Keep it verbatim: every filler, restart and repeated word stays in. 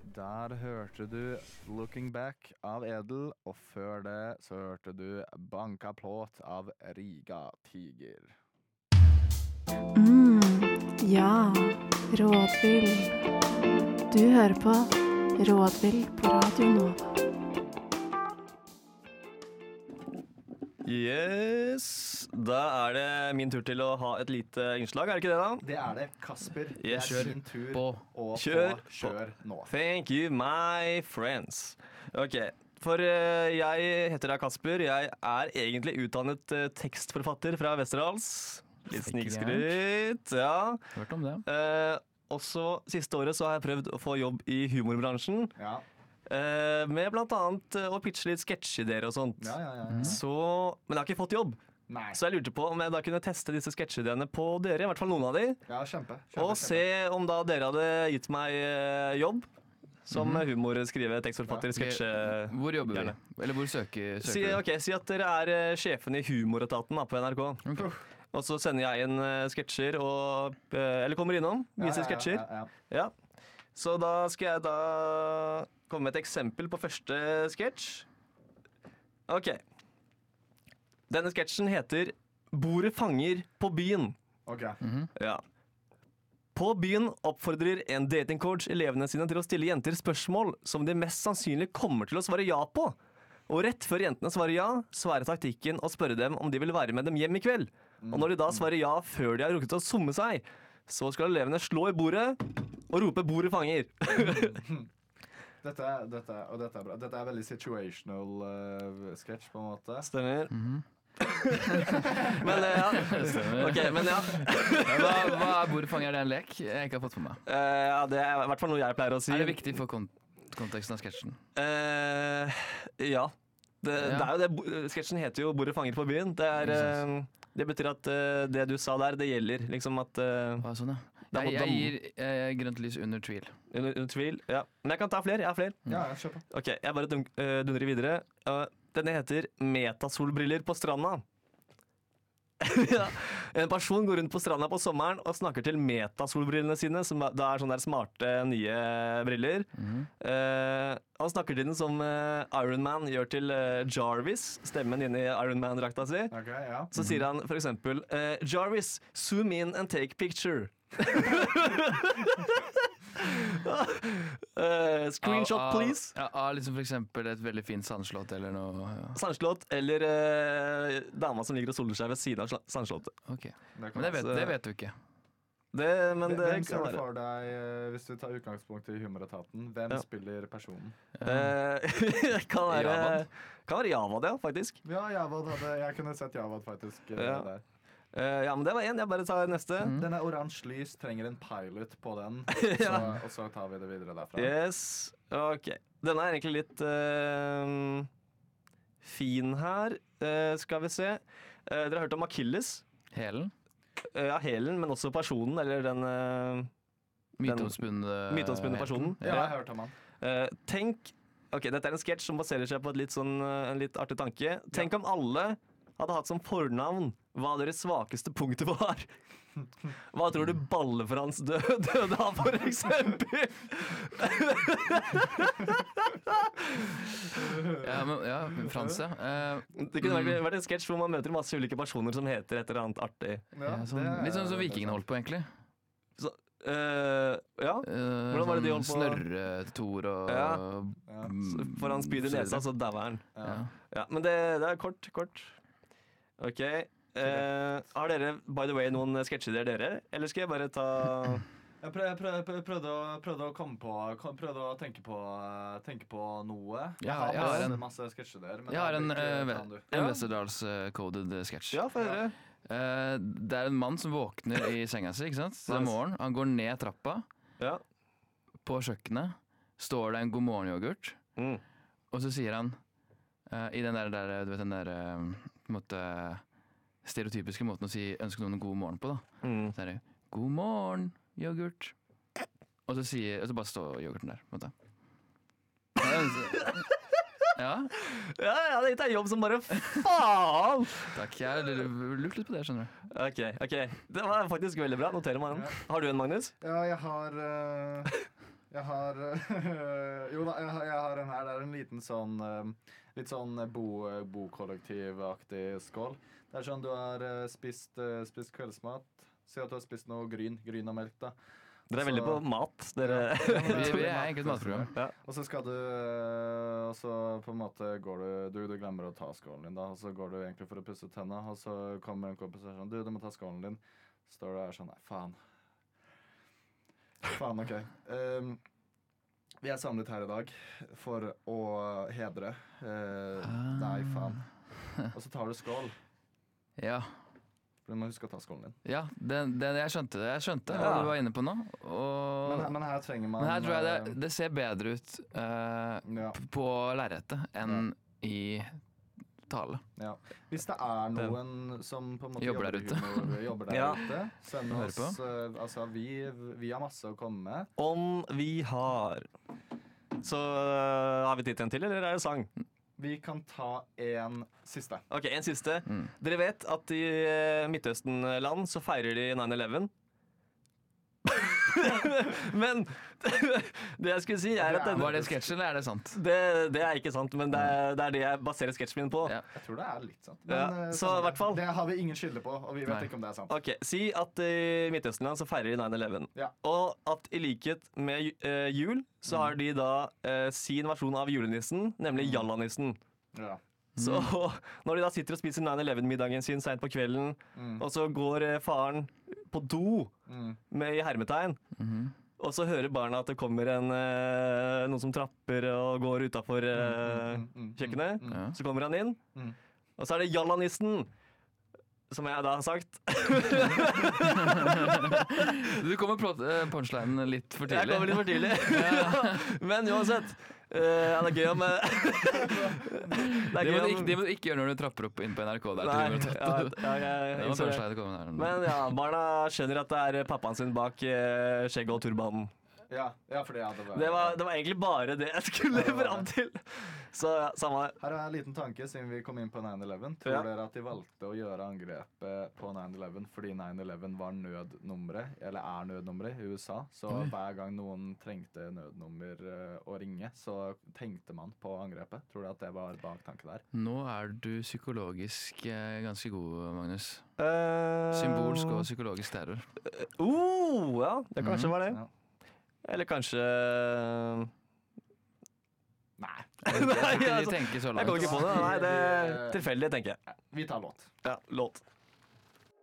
Der hørte du Looking Back av Edel, og før det så hørte du Banka plåt av Riga Tiger. Mm, ja, rådvill. Du hører på Rådvill på Radio Nova. Yes, da er det min tur til å ha et lite innslag, er det ikke det da? Det er det, Kasper. Det Yes. er din tur på. å Kjør få kjør nå. Thank you, my friends. Ok, for eh, jeg heter da Kasper, jeg er egentlig utdannet eh, tekstforfatter fra Vesterålen. Litt Ikke snikskryt, ja. Hørt om det. Eh, også siste året så har jeg prøvd å få jobb i humorbransjen, Ja, eh, med blant annet eh, å pitche litt sketsjideer og sånt. ja, ja. ja, ja. Så, men jeg har ikke fått jobb. Nei. Så jeg lurte på om jeg da kunne teste disse sketsjideene på dere, i hvert fall noen av de, Ja, kjempe. kjempe og se om da dere hadde gitt meg eh, jobb som Mhm. humor, skrive, tekstforfatter, sketsje... Hvor jobber gjerne. vi? Eller hvor søker, Si, søker du? ok, si at dere er eh, sjefen i humoretaten da, på N R K, Ok. og så sender jeg inn eh, sketsjer, og, eh, eller kommer innom, viser sketsjer. Ja, ja, ja. Ja. Så da skal jeg da komme med et eksempel på første sketsj. Ok. Denne sketsjen heter Bordet fanger på byen. Ok. Mhm. Ja. På byen oppfordrer en datingcoach elevene sine til å stille jenter spørsmål som de mest sannsynlig kommer til å svare ja på. Og rett før jentene svarer ja, så er taktikken å spørre dem om de vil være med dem hjem i kveld. Og når de da svarer ja før de har rukket å summe seg, så skal elevene slå i bordet og rope 'bordet fanger'. Dette, er- dette, er- og dette er bra. Dette er veldig situational uh, sketsj, på en måte. Stemmer. Mhm. Men eh, ja. Stemmer. Ok, men ja. Ja, Hva, hva er Bordfanger? Er det en lek jeg ikke har fått med meg? Eh, ja. Det er i hvert fall noe jeg pleier å si. Er det viktig for kon konteksten av sketsjen? Eh, ja. Det, Ja. det er jo det. bo- Sketsjen heter jo 'Bordet fanger på byen'. Det, er, Ikke eh, det betyr at eh, det du sa der, det gjelder. Liksom at eh, Hva, sånn, ja. Da må- Jeg, da jeg må- gir eh, grønt lys under tvil. under, under tvil. Ja. Men jeg kan ta flere. Jeg har flere. Ja, ja, kjør på. Ok, Jeg bare dun eh, dundrer videre. Uh, denne heter 'Metasolbriller på stranda'. Ja. En person går rundt på stranda på sommeren og snakker til metasolbrillene sine, som da er sånne der smarte, nye briller. Mhm. Eh, han snakker til den som uh, Iron Man gjør til eh, Jarvis, stemmen inni Iron Man-drakta si. Ok, ja. Så sier han for eksempel eh, Jarvis, zoom in and take picture. Eh, screenshot, Av- av- please. Ja, av liksom for eksempel et veldig fint sandslott eller noe. Ja. Sandslott eller eh, dama som ligger og soler seg ved siden av sla- sandslottet. Ok. Det kan Men det vet, Altså- det vet du ikke. Det, men det Hvem kan ser du være. for deg, eh, hvis du tar utgangspunkt i humoretaten, hvem Ja. spiller personen? Eh, kan være Javad. Kan være Javad, ja, faktisk. Ja, Javad hadde, jeg kunne sett Javad faktisk eh, Ja. der. Eh, ja, men det var én. Jeg bare tar neste. Mm. Den er oransje lys, trenger en pilot på den, Ja. så, og så tar vi det videre derfra. Yes, ok. Denne er egentlig litt eh, fin her. Eh, skal vi se. Eh, dere har hørt om Achilles? Hælen? Eh, ja, hælen, men også personen, eller den eh, Myteomspunne myteomspunne personen. Ja, jeg har hørt om han. Eh, tenk Ok, dette er en sketsj som baserer seg på et litt sånn, eh, en litt artig tanke. Tenk om alle hadde hatt som fornavn hva deres svakeste punktet var. Hva tror du Ballefrans dø døde av, for eksempel? Ja, men, ja, Frans, ja. Eh, Det kunne vært, vært en sketsj hvor man møter masse ulike personer som heter et eller annet artig. ja, sånn, det er- litt sånn som det er vikingene holdt på, egentlig. Så, eh, ja, Eh, Hvordan var det de holdt på? Snørre, Tor og Ja. sant. Ja. mm, for han spyr i så videre. nesa, så dauer han. Ja. Ja. Ja, men det, det er kort, kort. Ok. Eh, har dere, by the way, noen sketsjer dere? Eller skal jeg bare ta Jeg prøv, prøv, prøv, prøvde, å, prøvde å komme på kom- Prøvde å tenke på, eh, tenke på noe. Ja, har jeg har masse, en- masse sketsjer der. Men Jeg har da en, blir ikke- eh, ta den, du. en Ja. Westerdals-coded sketsj. Ja, få høre. Eh, det er en mann som våkner i senga si, ikke sant? Det er Nice. morgen. Han går ned trappa. Ja. På kjøkkenet står det en God morgen-yoghurt, Mm. og så sier han eh, i den der, der, du vet, den der eh, på en måte, stereotypiske måten å si ønske noen en god morgen på, da. Mm. Så er det 'God morgen, yoghurt'. Og så, sier, og så bare står yoghurten der. På en måte. Ja, så- Ja, Ja, ja, det er jobb som bare faen! takk. Jeg har lurt litt på det, skjønner du. Ok, ok. Det var faktisk veldig bra. Noterer meg den. Ja. Har du en, Magnus? Ja, jeg har eh, Jeg har Jo da, jeg har, jeg har en her. Det er en liten sånn eh, litt sånn bo, bokollektivaktig skål. Det er sånn du har eh, spist, eh, spist kveldsmat. Si at du har spist noe gryn. Gryn og melk, da. Dere er Så- veldig på mat. Dere. Ja, Vi, vi er egentlig et matprogram. Ja. Og så skal du eh, Og så på en måte går du du, du glemmer å ta skålen din, da. Og så går du egentlig for å pusse tenna, og så kommer en kompis og sier sånn Du, du må ta skålen din. Så står du der sånn Nei, faen. Faen, OK. Um, vi er samlet her i dag for å hedre eh, Nei, faen. Og så tar du skål. Ja. For du må huske å ta skålen din. Ja, det, det, jeg skjønte det. Jeg skjønte hva Ja. du var inne på nå. Og, Men, men her trenger man men her tror jeg eh, det, det ser bedre ut eh, ja, p- på lerretet enn i tale. ja. Hvis det er noen som på en måte Jobber der i ute. humor, jobber der Ja. ute, send Hører oss på. eh, Altså, vi, vi har masse å komme med. Om vi har Så øh, har vi tid til en til, eller er det sang? Vi kan ta en siste. Ok, en siste. Mm. Dere vet at i eh, Midtøsten-land så feirer de nine eleven. Men det jeg skulle si, er at Det er- Var det sketsj, eller er det sant? det, det er ikke sant, men det er det, er det jeg baserer sketsjen min på. Ja. Jeg tror det er litt sant. Ja, eh, så i hvert fall. Det har vi ingen skylde på, og vi vet Nei. ikke om det er sant. Ok, Si at i Midtøsten-land så feirer de nine eleven. Ja. Og at i likhet med ju- eh, jul, så har de da eh, sin versjon av julenissen, nemlig jallanissen. Ja. Så når de da sitter og spiser nine eleven-middagen sin seint på kvelden, Mm. og så går eh, faren på do Mm. med i hermetegn, Mhm. og så hører barna at det kommer en, eh, noen som trapper og går utafor eh, Mm, mm, mm, kjøkkenet. mm, Ja. Så kommer han inn, Mm. og så er det jallanissen. Som jeg da har sagt. Du kom med plot- eh, punchlinen litt for Jeg tidlig. kommer litt for tidlig. Men uansett. eh, ja, det er gøy om eh, Det er Det gøy må, du om ikke, det må du ikke gjøre når du trapper opp inn på N R K. Der, Nei, til ja, ja, jeg, det var innså det. punchline komme der. Men ja, barna skjønner at det er pappaen sin bak eh, skjegget og turbanen. Ja, ja, fordi ja, det var, Det var, det var egentlig bare det jeg skulle Ja, det var fram det. til. Så ja, samme det. Her er en liten tanke siden vi kom inn på nine eleven. Tror Ja. dere at de valgte å gjøre angrepet på nine eleven fordi nine eleven var nødnummeret, eller er nødnummeret i U S A? Så Oi. hver gang noen trengte nødnummer eh, å ringe, så tenkte man på angrepet. Tror du at det var bak tanken der? Nå er du psykologisk eh, ganske god, Magnus. Eh, Symbolsk og psykologisk terror. Oh, ja, det kanskje Mhm. var det. Ja. Eller kanskje Nei. Jeg Nei, tror ikke altså, de tenker så Jeg langt. kommer ikke på det. Nei, det er tilfeldig, tenker jeg. Vi tar låt. Ja, låt.